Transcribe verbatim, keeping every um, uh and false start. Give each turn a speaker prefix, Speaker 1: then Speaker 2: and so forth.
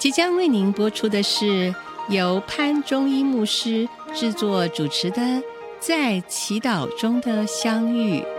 Speaker 1: 即将为您播出的是由潘中一牧师制作主持的《在祈祷中的相遇》。